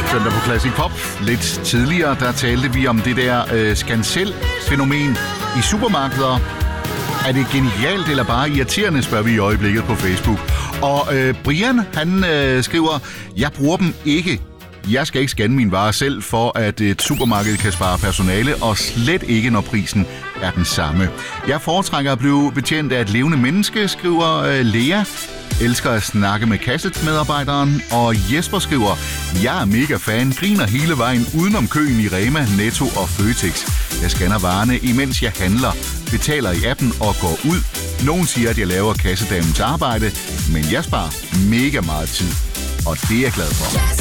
Søndag på Classic Pop. Lidt tidligere, der talte vi om det der skanselfænomen i supermarkeder. Er det genialt eller bare irriterende, spørger vi i øjeblikket på Facebook. Og Brian, han skriver, jeg bruger dem ikke. Jeg skal ikke scanne mine varer selv, for at et supermarked kan spare personale, og slet ikke, når prisen er den samme. Jeg foretrækker at blive betjent af et levende menneske, skriver Lea. Elsker at snakke med kassemedarbejderen. Og Jesper skriver, jeg er mega fan, griner hele vejen udenom køen i Rema, Netto og Føtex. Jeg scanner varerne, imens jeg handler, betaler i appen og går ud. Nogen siger, at jeg laver kassedamens arbejde, men jeg sparer mega meget tid. Og det er jeg glad for.